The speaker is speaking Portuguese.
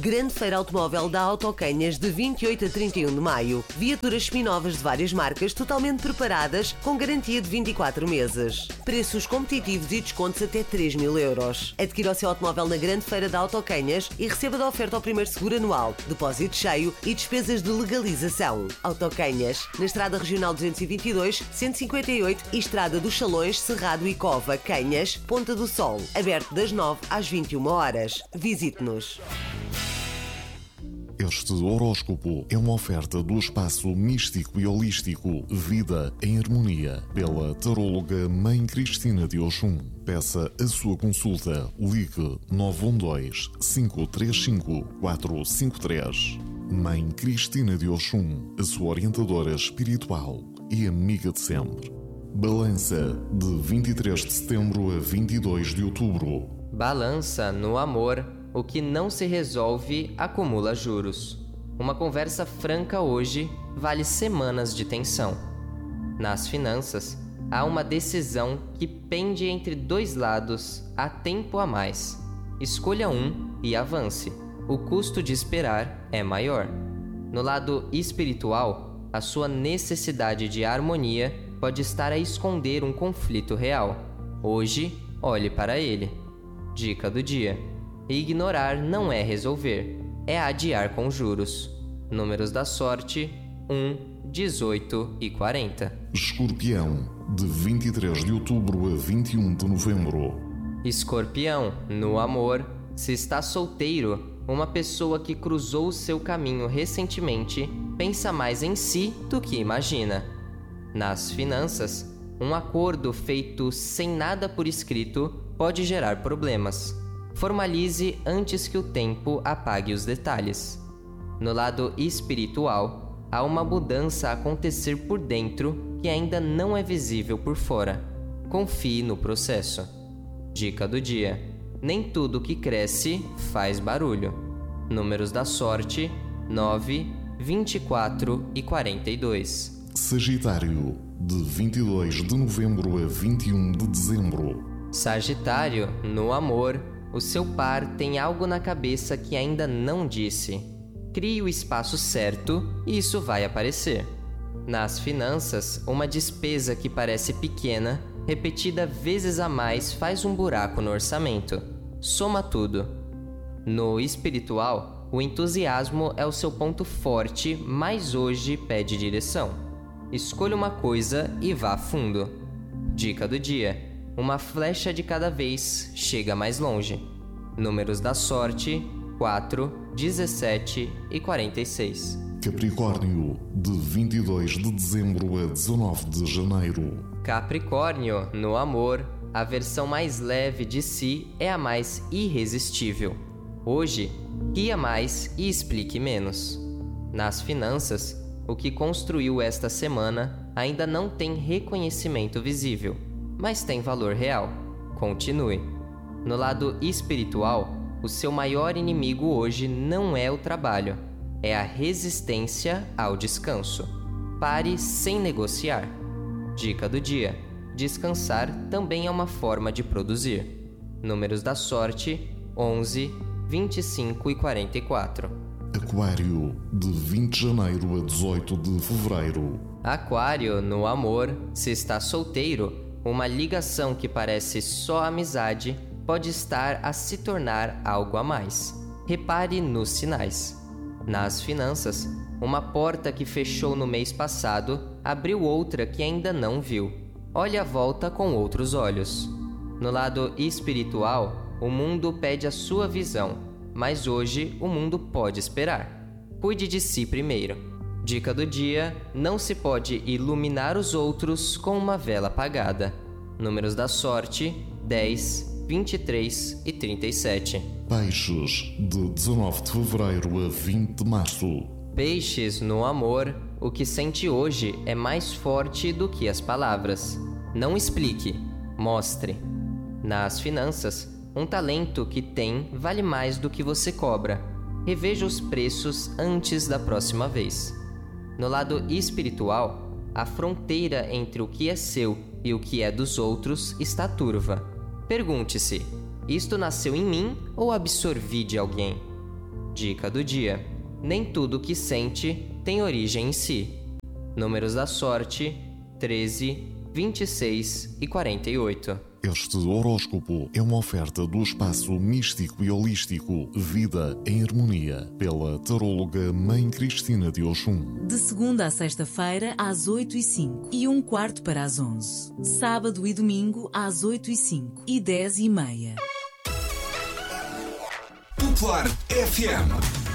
Grande Feira Automóvel da Autocanhas de 28 a 31 de maio. Viaturas seminovas de várias marcas totalmente preparadas com garantia de 24 meses. Preços competitivos e descontos até 3.000 euros. Adquira o seu automóvel na Grande Feira da Autocanhas e receba da oferta o primeiro seguro anual, depósito cheio e despesas de legalização. Autocanhas, na Estrada Regional 222, 158 e Estrada dos Salões, Cerrado e Cova, Canhas, Ponta do Sol. Aberto das 9 às 21 horas. Visite-nos. Este horóscopo é uma oferta do Espaço Místico e Holístico Vida em Harmonia, pela taróloga Mãe Cristina de Oxum. Peça a sua consulta. Ligue 912-535-453. Mãe Cristina de Oxum, a sua orientadora espiritual e amiga de sempre. Balança de 23 de setembro a 22 de outubro. Balança no amor. O que não se resolve acumula juros. Uma conversa franca hoje vale semanas de tensão. Nas finanças, há uma decisão que pende entre dois lados há tempo a mais. Escolha um e avance. O custo de esperar é maior. No lado espiritual, a sua necessidade de harmonia pode estar a esconder um conflito real. Hoje, olhe para ele. Dica do dia: ignorar não é resolver, é adiar com juros. Números da sorte: 1, 18 e 40. Escorpião, de 23 de outubro a 21 de novembro. Escorpião, no amor, se está solteiro, uma pessoa que cruzou o seu caminho recentemente pensa mais em si do que imagina. Nas finanças, um acordo feito sem nada por escrito pode gerar problemas. Formalize antes que o tempo apague os detalhes. No lado espiritual, há uma mudança a acontecer por dentro que ainda não é visível por fora. Confie no processo. Dica do dia: nem tudo que cresce faz barulho. Números da sorte: 9, 24 e 42. Sagitário, de 22 de novembro a 21 de dezembro. Sagitário, no amor, o seu par tem algo na cabeça que ainda não disse. Crie o espaço certo e isso vai aparecer. Nas finanças, uma despesa que parece pequena, repetida vezes a mais, faz um buraco no orçamento. Soma tudo. No espiritual, o entusiasmo é o seu ponto forte, mas hoje pede direção. Escolha uma coisa e vá a fundo. Dica do dia: uma flecha de cada vez chega mais longe. Números da sorte: 4, 17 e 46. Capricórnio, de 22 de dezembro a 19 de janeiro. Capricórnio, no amor, a versão mais leve de si é a mais irresistível. Hoje, ria mais e explique menos. Nas finanças, o que construiu esta semana ainda não tem reconhecimento visível, mas tem valor real. Continue. No lado espiritual, o seu maior inimigo hoje não é o trabalho, é a resistência ao descanso. Pare sem negociar. Dica do dia: descansar também é uma forma de produzir. Números da sorte: 11, 25 e 44. Aquário, de 20 de janeiro a 18 de fevereiro. Aquário, no amor, se está solteiro, uma ligação que parece só amizade pode estar a se tornar algo a mais. Repare nos sinais. Nas finanças, uma porta que fechou no mês passado abriu outra que ainda não viu. Olhe a volta com outros olhos. No lado espiritual, o mundo pede a sua visão, mas hoje o mundo pode esperar. Cuide de si primeiro. Dica do dia: não se pode iluminar os outros com uma vela apagada. Números da sorte: 10, 23 e 37. Peixes, de 19 de fevereiro a 20 de março. Peixes, no amor, o que sente hoje é mais forte do que as palavras. Não explique, mostre. Nas finanças, um talento que tem vale mais do que você cobra. Reveja os preços antes da próxima vez. No lado espiritual, a fronteira entre o que é seu e o que é dos outros está turva. Pergunte-se: isto nasceu em mim ou absorvi de alguém? Dica do dia: nem tudo que sente tem origem em si. Números da sorte: 13, 26 e 48. Este horóscopo é uma oferta do espaço místico e holístico Vida em Harmonia, pela taróloga Mãe Cristina de Oxum. De segunda a sexta-feira, às 8h05 e 1/4 para as 11. Sábado e domingo, às 8h05 e 10h30. Popular FM.